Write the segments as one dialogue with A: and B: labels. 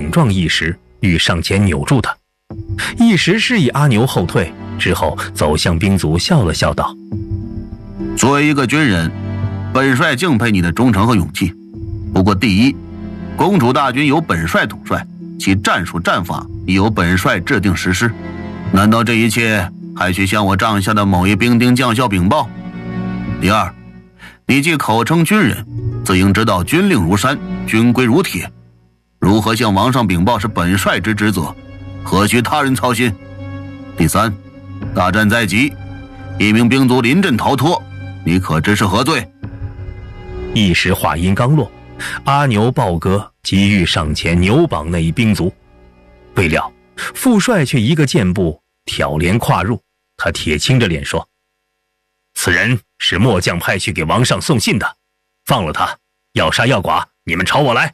A: 顶撞义时，欲上前扭住他。义时示意阿牛后退，之后走向兵卒，笑了笑道：
B: 作为一个军人，本帅敬佩你的忠诚和勇气。不过第一，公主大军由本帅统帅，其战术战法亦由本帅制定实施。难道这一切还需向我帐下的某一兵丁将校禀报？第二，你既口称军人，自应知道军令如山，军规如铁。如何向王上禀报是本帅之职责，何须他人操心？第三，大战在即，一名兵卒临阵逃脱，你可知是何罪？
A: 一时话音刚落，阿牛豹哥急欲上前扭绑那一兵卒，未料副帅却一个箭步挑帘跨入。他铁青着脸说：此人是末将派去给王上送信的，放了他，要杀要剐，你们朝我来。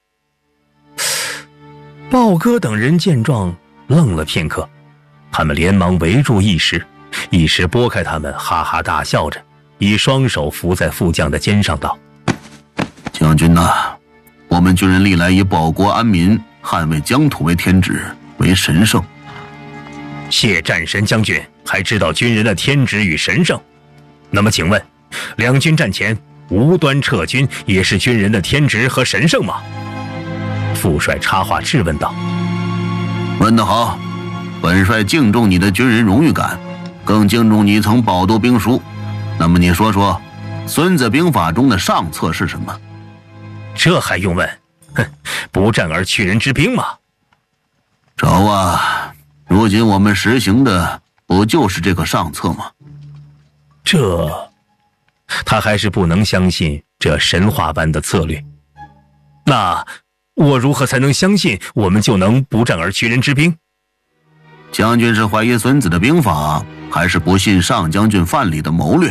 A: 豹哥等人见状愣了片刻，他们连忙围住义时，义时拨开他们，哈哈大笑着，以双手扶在副将的肩上道：
B: 将军呐，我们军人历来以保国安民、捍卫疆土为天职，为神圣。
A: 谢战神将军还知道军人的天职与神圣，那么请问，两军战前无端撤军也是军人的天职和神圣吗？副帅插话质问道：
B: 问得好，本帅敬重你的军人荣誉感，更敬重你曾饱读兵书。那么你说说，孙子兵法中的上策是什么？
A: 这还用问？哼，不战而屈人之兵嘛。
B: 找啊，如今我们实行的不就是这个上策吗？
A: 他还是不能相信这神话般的策略。那我如何才能相信我们就能不战而屈人之兵？
B: 将军是怀疑孙子的兵法，还是不信上将军范蠡的谋略？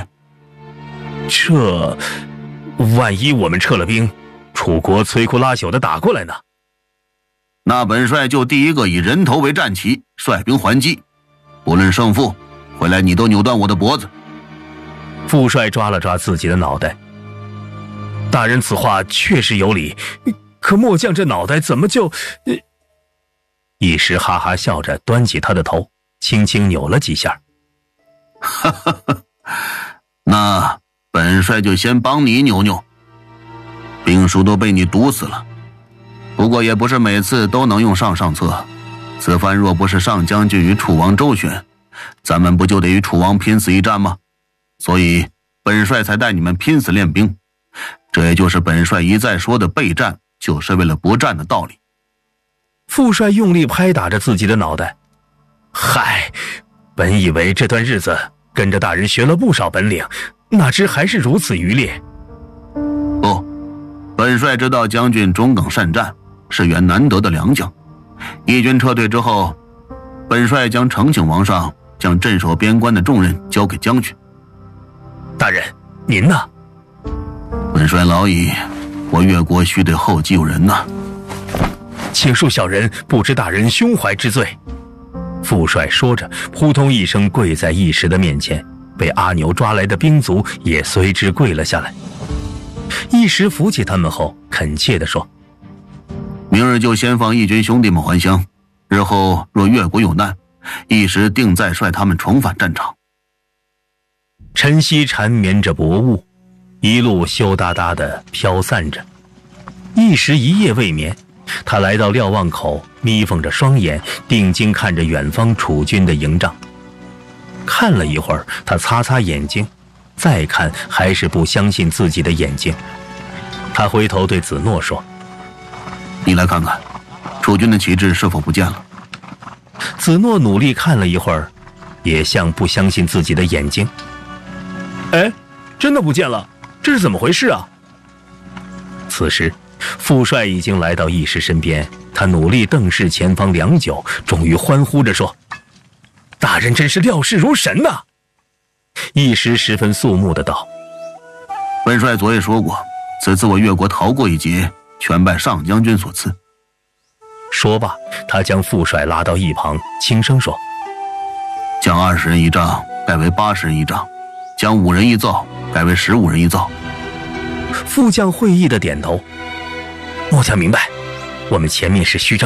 A: 万一我们撤了兵，楚国摧枯拉朽的打过来呢？
B: 那本帅就第一个以人头为战旗，率兵还击，不论胜负，回来你都扭断我的脖子。
A: 副帅抓了抓自己的脑袋，大人此话确实有理，可末将这脑袋怎么就……一时哈哈笑着端起他的头，轻轻扭了几下。
B: 哈哈哈，那本帅就先帮你扭扭。兵书都被你读死了，不过也不是每次都能用上策。此番若不是上将军与楚王周旋，咱们不就得与楚王拼死一战吗？所以本帅才带你们拼死练兵，这也就是本帅一再说的备战就是为了不战的道理。
A: 副帅用力拍打着自己的脑袋，嗨，本以为这段日子跟着大人学了不少本领，哪知还是如此愚劣。
B: 不，本帅知道将军忠耿善战，是员难得的良将。义军撤退之后，本帅将呈请王上将镇守边关的重任交给将军。
A: 大人，您呢？
B: 本帅老矣，我越国须得后继有人呐。
A: 请恕小人不知大人胸怀之罪。副帅说着，扑通一声跪在义时的面前，被阿牛抓来的兵卒也随之跪了下来。义时扶起他们后，恳切地说：
B: 明日就先放义军兄弟们还乡，日后若越国有难，义时定再率他们重返战场。
A: 晨曦缠绵着薄雾，一路羞答答地飘散着。一时一夜未眠，他来到瞭望口，眯缝着双眼，定睛看着远方楚军的营帐。看了一会儿，他擦擦眼睛，再看还是不相信自己的眼睛。他回头对子诺说：
B: 你来看看，楚军的旗帜是否不见了？
A: 子诺努力看了一会儿，也像不相信自己的眼睛。哎，真的不见了，这是怎么回事啊？此时副帅已经来到义时身边，他努力瞪视前方良久，终于欢呼着说：大人真是料事如神呐！义时十分肃穆的道：
B: 本帅昨夜说过，此次我越国逃过一劫，全拜上将军所赐。
A: 说罢，他将副帅拉到一旁，轻声说：
B: 将20人一帐改为80人一帐，将5人一灶改为15人一灶。
A: 副将会意的点头：末将明白，我们前面是虚张